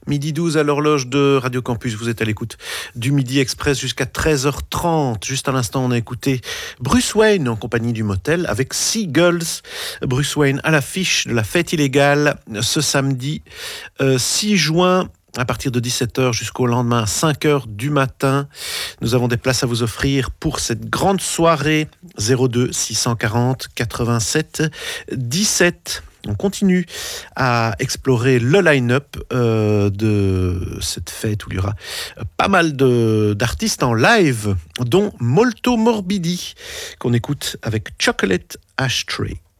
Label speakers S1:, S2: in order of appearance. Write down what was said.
S1: Midi 12 à l'horloge de Radio Campus. Vous êtes à l'écoute du Midi Express jusqu'à 13h30. Juste à l'instant, on a écouté Bruce Wayne en compagnie du Motel avec Seagulls. Bruce Wayne à l'affiche de la fête illégale ce samedi 6 juin. À partir de 17h jusqu'au lendemain à 5h du matin. Nous avons des places à vous offrir pour cette grande soirée 02 640 87 17. On continue à explorer le line-up de cette fête où il y aura pas mal d'artistes en live, dont Molto Morbidi, qu'on écoute avec Chocolate Ashtray.